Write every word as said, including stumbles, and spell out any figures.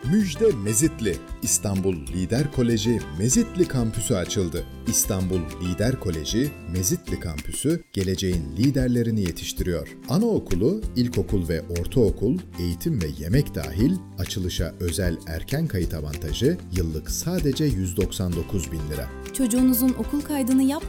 Müjde Mezitli. İstanbul Lider Koleji Mezitli Kampüsü açıldı. İstanbul Lider Koleji Mezitli Kampüsü geleceğin liderlerini yetiştiriyor. Anaokulu, ilkokul ve ortaokul, eğitim ve yemek dahil açılışa özel erken kayıt avantajı yıllık sadece yüz doksan dokuz bin lira. Çocuğunuzun okul kaydını yapmadan